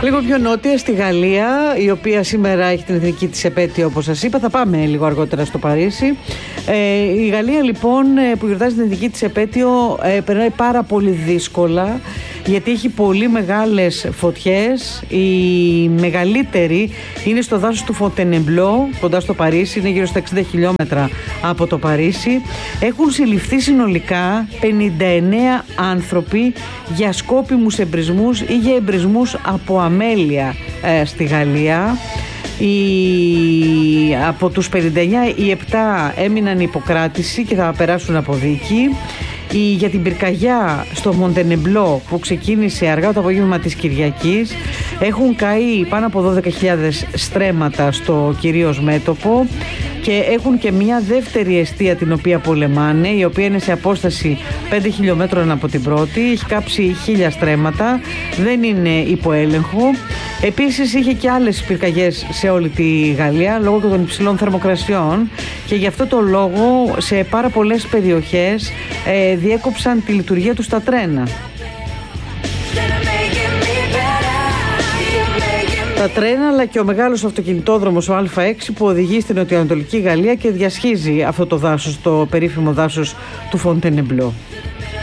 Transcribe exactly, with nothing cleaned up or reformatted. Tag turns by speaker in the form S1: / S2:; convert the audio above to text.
S1: Λίγο πιο νότια στη Γαλλία, η οποία σήμερα έχει την εθνική της επέτειο, όπως σας είπα. Θα πάμε λίγο αργότερα στο Παρίσι. Ε, η Γαλλία λοιπόν που γιορτάζει την εθνική της επέτειο ε, περνάει πάρα πολύ δύσκολα, γιατί έχει πολύ μεγάλες φωτιές. Η μεγαλύτερη είναι στο δάσος του Φοντενεμπλό, κοντά στο Παρίσι, είναι γύρω στα εξήντα χιλιόμετρα από το Παρίσι. Έχουν συλληφθεί συνολικά πενήντα εννέα άνθρωποι για σκόπιμους εμπρισμούς ή για εμπρισμούς από αμέλεια ε, στη Γαλλία. Οι, από τους πενήντα εννέα οι επτά έμειναν υποκράτηση και θα περάσουν από δίκη. Η, για την πυρκαγιά στο Φοντενεμπλό που ξεκίνησε αργά το απόγευμα της Κυριακής έχουν καεί πάνω από δώδεκα χιλιάδες στρέμματα στο κυρίως μέτωπο και έχουν και μια δεύτερη εστία την οποία πολεμάνε, η οποία είναι σε απόσταση πέντε χιλιόμετρων από την πρώτη. Έχει κάψει χίλια στρέμματα, δεν είναι υπό έλεγχο. Επίσης είχε και άλλες πυρκαγιές σε όλη τη Γαλλία λόγω των υψηλών θερμοκρασιών και γι' αυτό το λόγο σε πάρα πολλές περιοχές ε, διέκοψαν τη λειτουργία τους τα τρένα. Τα τρένα αλλά και ο μεγάλος αυτοκινητόδρομος ο Α έξι που οδηγεί στην νοτιοανατολική Γαλλία και διασχίζει αυτό το δάσος, το περίφημο δάσος του Φοντενεμπλό.